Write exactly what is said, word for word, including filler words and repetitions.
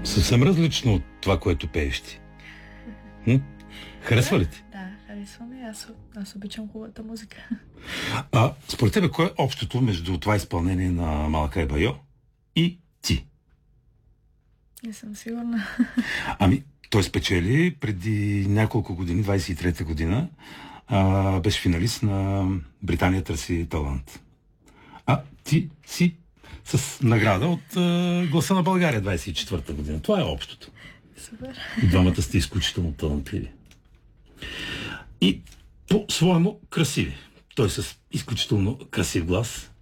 Съвсем различно от това, което пееш ти. М? Харесва ли ти? Да, харесваме. Аз, аз обичам хубавата музика. А според тебе, кое е общото между това изпълнение на Малкай Байо и ти? Не съм сигурна. Ами, той спечели преди няколко години, двайсет и трета година, а, беше финалист на Британия търси талант. А ти си с награда от а, Гласа на България двайсет и четвърта година. Това е общото. Супер. И двамата сте изключително талантливи. И по-своему красиви. Той с изключително красив глас